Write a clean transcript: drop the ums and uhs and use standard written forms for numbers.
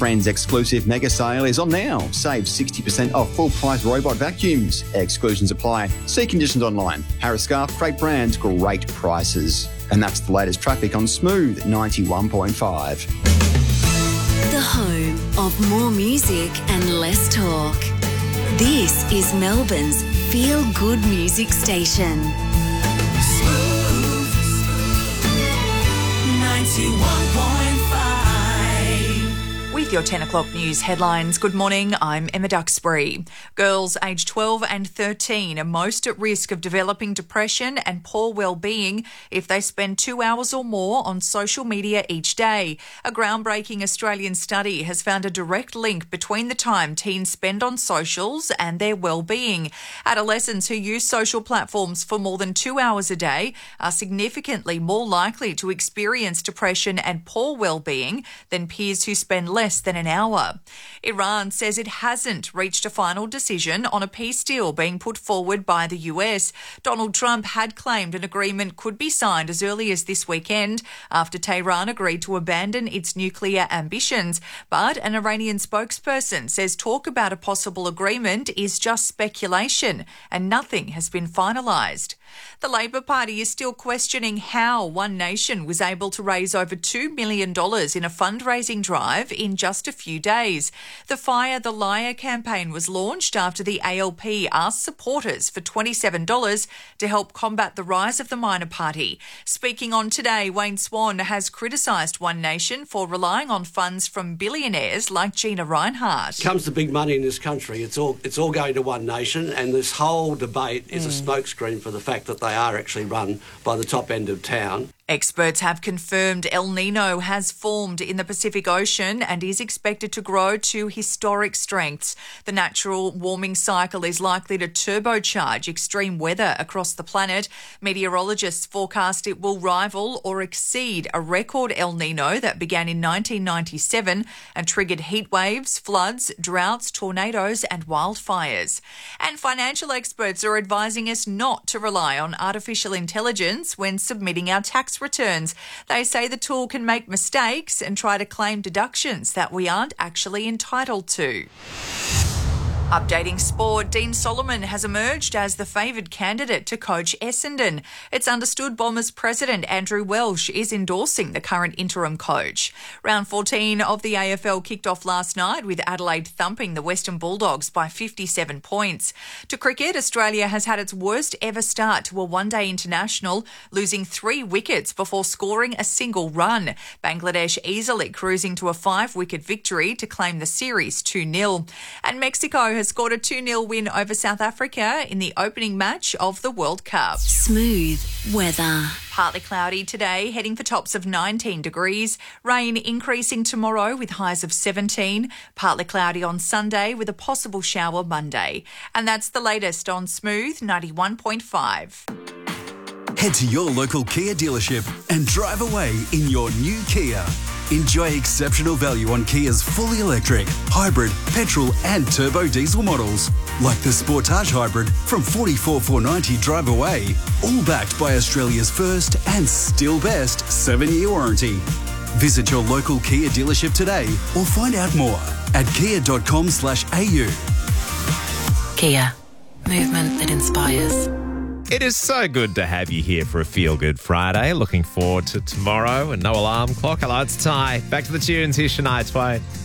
Friends exclusive mega sale is on now. Save 60% off full price robot vacuums. Exclusions apply. See conditions online. Harris Scarfe, great brands, great prices. And that's the latest traffic on Smooth 91.5. The home of more music and less talk. This is Melbourne's Feel Good Music Station. Smooth 91.5. With your 10 o'clock news headlines, good morning, I'm Emma Duxbury. Girls aged 12 and 13 are most at risk of developing depression and poor well-being if they spend 2 hours or more on social media each day. A groundbreaking Australian study has found a direct link between the time teens spend on socials and their well-being. Adolescents who use social platforms for more than 2 hours a day are significantly more likely to experience depression and poor well-being than peers who spend less than an hour. Iran says it hasn't reached a final decision on a peace deal being put forward by the US. Donald Trump had claimed an agreement could be signed as early as this weekend after Tehran agreed to abandon its nuclear ambitions. But an Iranian spokesperson says talk about a possible agreement is just speculation and nothing has been finalised. The Labor Party is still questioning how One Nation was able to raise over $2 million in a fundraising drive in just a few days. The Fire the Liar campaign was launched after the ALP asked supporters for $27 to help combat the rise of the minor party. Speaking on Today, Wayne Swan has criticised One Nation for relying on funds from billionaires like Gina Rinehart. Comes to big money in this country, it's all going to One Nation, and this whole debate is a smokescreen for the fact that they are actually run by the top end of town. Experts have confirmed El Nino has formed in the Pacific Ocean and is expected to grow to historic strengths. The natural warming cycle is likely to turbocharge extreme weather across the planet. Meteorologists forecast it will rival or exceed a record El Nino that began in 1997 and triggered heat waves, floods, droughts, tornadoes and wildfires. And financial experts are advising us not to rely on artificial intelligence when submitting our tax returns. They say the tool can make mistakes and try to claim deductions that we aren't actually entitled to. Updating sport, Dean Solomon has emerged as the favoured candidate to coach Essendon. It's understood Bombers president Andrew Welsh is endorsing the current interim coach. Round 14 of the AFL kicked off last night with Adelaide thumping the Western Bulldogs by 57 points. To cricket, Australia has had its worst ever start to a one-day international, losing 3 wickets before scoring a single run. Bangladesh easily cruising to a 5-wicket victory to claim the series 2-0. And Mexico has scored a 2-0 win over South Africa in the opening match of the World Cup. Smooth weather. Partly cloudy today, heading for tops of 19 degrees. Rain increasing tomorrow with highs of 17. Partly cloudy on Sunday with a possible shower Monday. And that's the latest on Smooth 91.5. Head to your local Kia dealership and drive away in your new Kia. Enjoy exceptional value on Kia's fully electric, hybrid, petrol and turbo diesel models, like the Sportage Hybrid from $44,490 drive away, all backed by Australia's first and still best 7-year warranty. Visit your local Kia dealership today or find out more at kia.com/au. Kia. Movement that inspires. It is so good to have you here for a Feel Good Friday. Looking forward to tomorrow and no alarm clock. Hello, it's Ty. Back to the tunes. Here's Shania Twain.